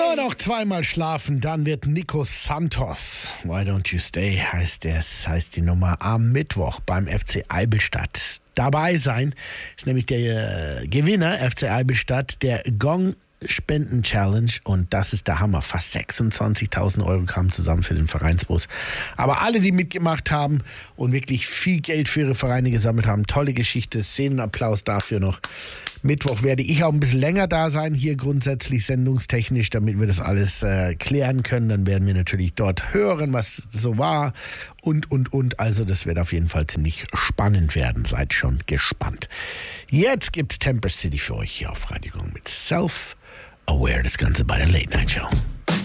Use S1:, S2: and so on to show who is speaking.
S1: Aber noch zweimal schlafen, dann wird Nico Santos, Why Don't You Stay, heißt die Nummer, am Mittwoch beim FC Eivelstadt dabei sein. Ist nämlich der Gewinner, FC Eivelstadt, der Gong Spenden Challenge, und das ist der Hammer. Fast 26.000 Euro kamen zusammen für den Vereinsbus. Aber alle, die mitgemacht haben und wirklich viel Geld für ihre Vereine gesammelt haben, tolle Geschichte, Szenenapplaus dafür noch. Mittwoch werde ich auch ein bisschen länger da sein, hier grundsätzlich sendungstechnisch, damit wir das alles klären können. Dann werden wir natürlich dort hören, was so war und. Also das wird auf jeden Fall ziemlich spannend werden. Seid schon gespannt. Jetzt gibt's Temper City für euch hier auf Radio Gong mit Self Aware, das Ganze bei der Late Night Show.